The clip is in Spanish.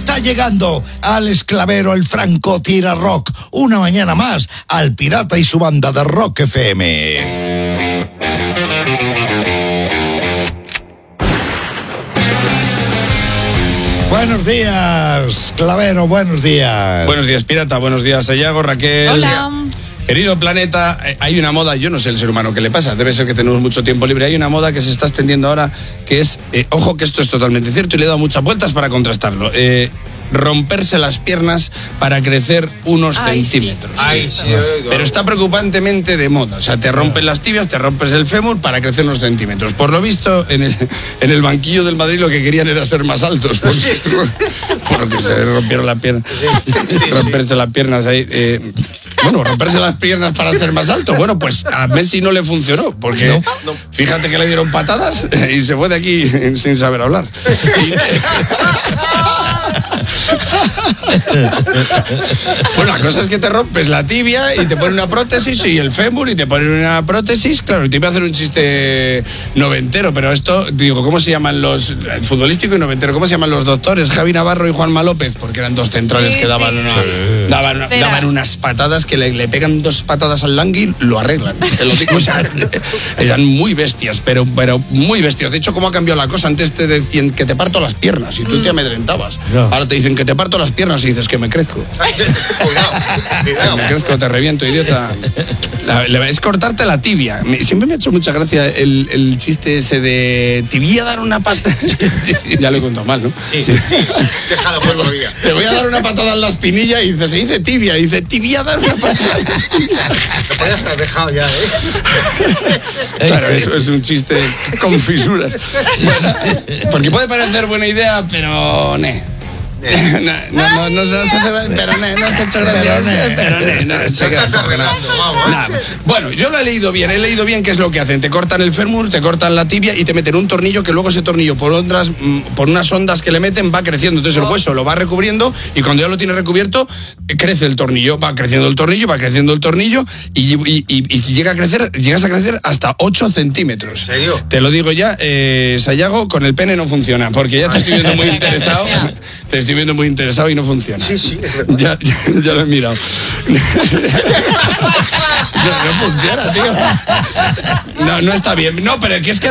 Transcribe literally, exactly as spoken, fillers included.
Está llegando Alex Clavero, el Franco Tira Rock. Una mañana más al Pirata y su banda de Rock F M. Buenos días, Clavero, buenos días. Buenos días, Pirata, buenos días, Sayago, Raquel. Hola. Querido planeta, hay una moda, yo no sé el ser humano qué le pasa, debe ser que tenemos mucho tiempo libre, hay una moda que se está extendiendo ahora, que es, eh, ojo que esto es totalmente cierto y le he dado muchas vueltas para contrastarlo, eh, romperse las piernas para crecer unos Ay, centímetros. Sí. Ay, sí. Pero está preocupantemente de moda, o sea, te rompes las tibias, te rompes el fémur para crecer unos centímetros. Por lo visto, en el, en el banquillo del Madrid lo que querían era ser más altos, porque, porque se rompieron las piernas, sí, sí. romperse las piernas ahí... Eh, Bueno, romperse las piernas para ser más alto. Bueno, pues a Messi no le funcionó, porque no, no. fíjate que le dieron patadas y se fue de aquí sin saber hablar. Y... Bueno, la cosa es que te rompes la tibia y te ponen una prótesis y el fémur y te ponen una prótesis. Claro, te iba a hacer un chiste noventero, pero esto, digo, ¿cómo se llaman los el futbolístico y noventero? ¿Cómo se llaman los doctores? Javi Navarro y Juanma López, porque eran dos centrales sí, que daban, sí. una, sí. daban, daban unas patadas que le, le pegan dos patadas al langui, lo arreglan. Te lo digo, o sea, eran muy bestias, pero, pero muy bestias. De hecho, ¿cómo ha cambiado la cosa? Antes te decían que te parto las piernas y tú mm. te amedrentabas. No. Ahora te dicen que te parto las piernas y dices que me crezco. Cuidado, cuidado. Me crezco, te reviento, idiota. La, la, es cortarte la tibia. Me, siempre me ha hecho mucha gracia el, el chiste ese de te voy a dar una patada. Ya lo he contado mal, ¿no? Sí, sí. sí. Déjalo por los días. Te voy a dar una patada en la espinilla y dice, se dice tibia. Y dice, te voy a dar una patada en la espinilla. Lo podías haber dejado ya, ¿eh? Claro, eso es un chiste con fisuras. Bueno, porque puede parecer buena idea, pero... ne. No, no, no, no, no se hace, pero no, no se ha hecho gracia, pero no, no se estás arreglando, vamos. Bueno, yo lo he leído bien, he leído bien qué es lo que hacen. Te cortan el fémur, te cortan la tibia y te meten un tornillo que luego ese tornillo por otras, por unas ondas que le meten va creciendo. Entonces el hueso lo va recubriendo y cuando ya lo tiene recubierto crece el tornillo, va creciendo el tornillo, va creciendo el tornillo y, y, y, y llega a crecer, llegas a crecer hasta ocho centímetros. ¿En serio? Te lo digo ya, eh, Sayago, con el pene no funciona, porque ya te estoy viendo muy interesado. Te estoy viendo muy interesado y no funciona. Sí, sí. Ya, ya, ya lo he mirado. No, no funciona, tío. No, no está bien. No, pero es que